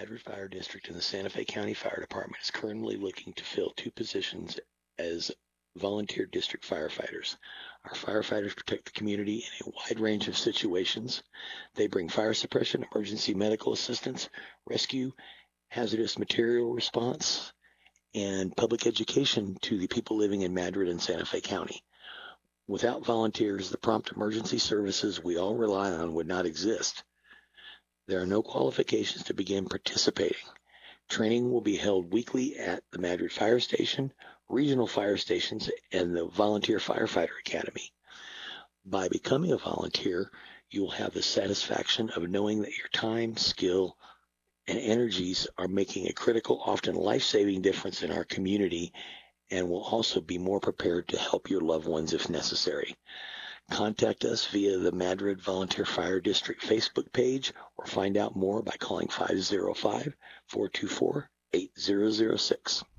Madrid Fire District and the Santa Fe County Fire Department is currently looking to fill 2 positions as volunteer district firefighters. Our firefighters protect the community in a wide range of situations. They bring fire suppression, emergency medical assistance, rescue, hazardous material response, and public education to the people living in Madrid and Santa Fe County. Without volunteers, the prompt emergency services we all rely on would not exist. There are no qualifications to begin participating. Training will be held weekly at the Madrid Fire Station, regional fire stations, and the Volunteer Firefighter Academy. By becoming a volunteer, you will have the satisfaction of knowing that your time, skill, and energies are making a critical, often life-saving difference in our community, and will also be more prepared to help your loved ones if necessary. Contact us via the Madrid Volunteer Fire District Facebook page or find out more by calling 505-424-8006.